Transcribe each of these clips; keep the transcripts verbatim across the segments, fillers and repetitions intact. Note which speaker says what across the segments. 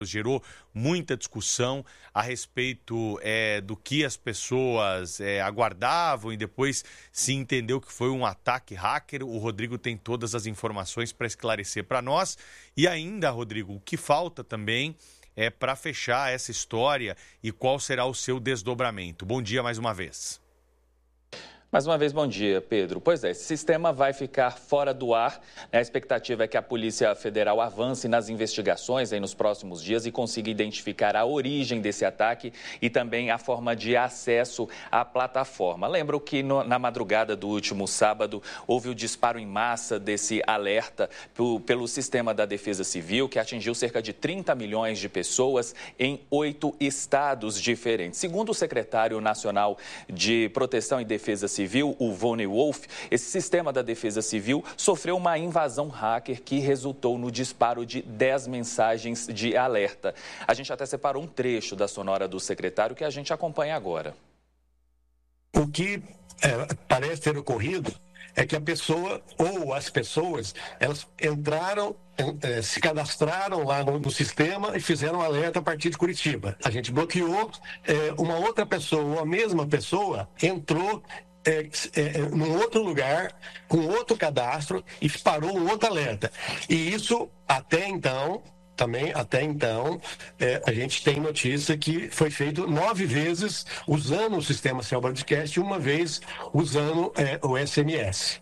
Speaker 1: gerou muita discussão a respeito é, do que as pessoas é, aguardavam e depois se entendeu que foi um ataque hacker. O Rodrigo tem todas as informações para esclarecer para nós. E ainda, Rodrigo, o que falta também é para fechar essa história e qual será o seu desdobramento. Bom dia mais uma vez.
Speaker 2: Mais uma vez, bom dia, Pedro. Pois é, esse sistema vai ficar fora do ar. A expectativa é que a Polícia Federal avance nas investigações aí nos próximos dias e consiga identificar a origem desse ataque e também a forma de acesso à plataforma. Lembro que no, na madrugada do último sábado houve o disparo em massa desse alerta pelo, pelo sistema da Defesa Civil, que atingiu cerca de trinta milhões de pessoas em oito estados diferentes. Segundo o secretário nacional de Proteção e Defesa Civil, Civil, o Vone Wolf, esse sistema da Defesa Civil sofreu uma invasão hacker que resultou no disparo de dez mensagens de alerta. A gente até separou um trecho da sonora do secretário que a gente acompanha agora.
Speaker 3: O que é, parece ter ocorrido é que a pessoa ou as pessoas, elas entraram, é, se cadastraram lá no, no sistema e fizeram um alerta a partir de Curitiba. A gente bloqueou, é, uma outra pessoa, a mesma pessoa, entrou É, é, num outro lugar, com outro cadastro e disparou um outro alerta. E isso, até então, também, até então, é, a gente tem notícia que foi feito nove vezes usando o sistema Cell Broadcast e uma vez usando é, o S M S.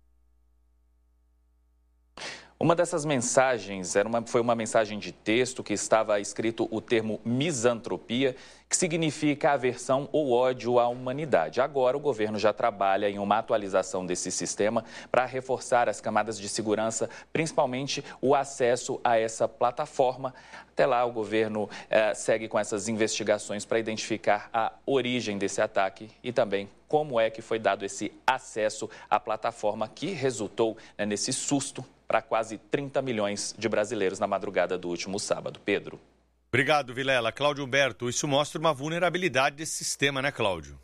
Speaker 2: Uma dessas mensagens era uma, foi uma mensagem de texto que estava escrito o termo misantropia, que significa aversão ou ódio à humanidade. Agora, o governo já trabalha em uma atualização desse sistema para reforçar as camadas de segurança, principalmente o acesso a essa plataforma. Até lá, o governo eh, segue com essas investigações para identificar a origem desse ataque e também como é que foi dado esse acesso à plataforma que resultou né, nesse susto para quase trinta milhões de brasileiros na madrugada do último sábado. Pedro.
Speaker 1: Obrigado, Vilela. Cláudio Humberto, isso mostra uma vulnerabilidade desse sistema, né, Cláudio?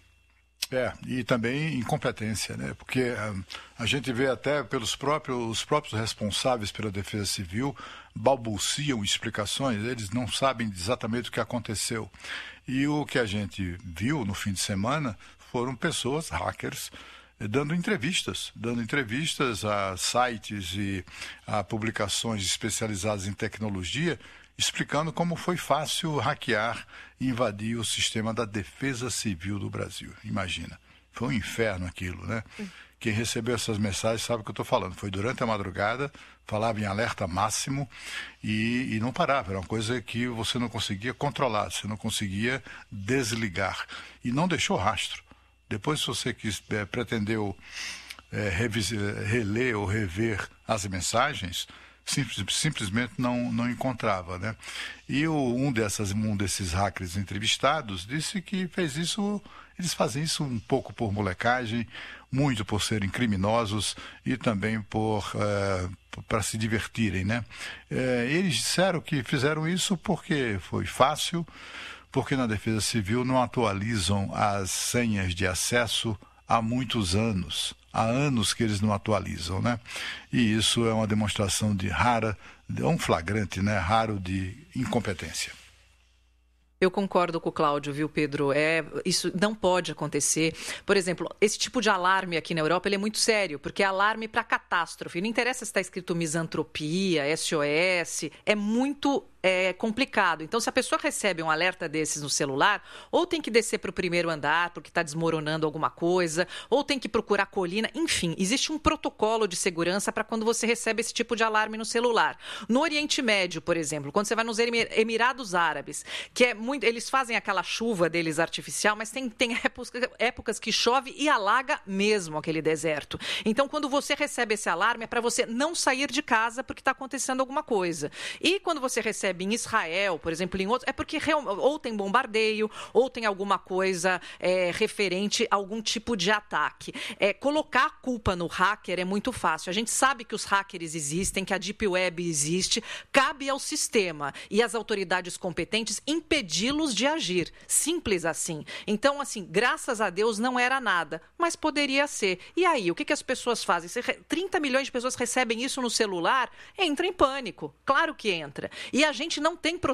Speaker 4: É, e também incompetência, né? Porque um, a gente vê até pelos próprios, os próprios responsáveis pela Defesa Civil balbuciam explicações, eles não sabem exatamente o que aconteceu. E o que a gente viu no fim de semana foram pessoas, hackers, dando entrevistas, dando entrevistas a sites e a publicações especializadas em tecnologia, explicando como foi fácil hackear e invadir o sistema da Defesa Civil do Brasil. Imagina, foi um inferno aquilo, né? Quem recebeu essas mensagens sabe o que eu estou falando. Foi durante a madrugada, falava em alerta máximo e, e não parava. Era uma coisa que você não conseguia controlar, você não conseguia desligar. E não deixou rastro. Depois, se você quis, é, pretendeu é, revis, reler ou rever as mensagens, simples, simplesmente não, não encontrava, né? E o, um, dessas, um desses hackers entrevistados disse que fez isso, eles fazem isso um pouco por molecagem, muito por serem criminosos e também por é, para se divertirem, né? É, eles disseram que fizeram isso porque foi fácil, porque na Defesa Civil não atualizam as senhas de acesso há muitos anos. Há anos que eles não atualizam, né? E isso é uma demonstração de rara, é um flagrante, né? Raro de incompetência.
Speaker 5: Eu concordo com o Cláudio, viu, Pedro? É, isso não pode acontecer. Por exemplo, esse tipo de alarme aqui na Europa ele é muito sério, porque é alarme para catástrofe. Não interessa se está escrito misantropia, S O S, é muito é, complicado. Então, se a pessoa recebe um alerta desses no celular, ou tem que descer para o primeiro andar porque está desmoronando alguma coisa, ou tem que procurar colina, enfim, existe um protocolo de segurança para quando você recebe esse tipo de alarme no celular. No Oriente Médio, por exemplo, quando você vai nos Emirados Árabes, que é muito, eles fazem aquela chuva deles artificial, mas tem, tem épocas, épocas que chove e alaga mesmo aquele deserto. Então, quando você recebe esse alarme, é para você não sair de casa porque está acontecendo alguma coisa. E quando você recebe em Israel, por exemplo, em outros, é porque ou tem bombardeio, ou tem alguma coisa é, referente a algum tipo de ataque. É, colocar a culpa no hacker é muito fácil. A gente sabe que os hackers existem, que a Deep Web existe, cabe ao sistema e às autoridades competentes impedi-los de agir. Simples assim. Então, assim, graças a Deus não era nada, mas poderia ser. E aí, o que, que as pessoas fazem? trinta milhões de pessoas recebem isso no celular, entra em pânico. Claro que entra. E a gente gente não tem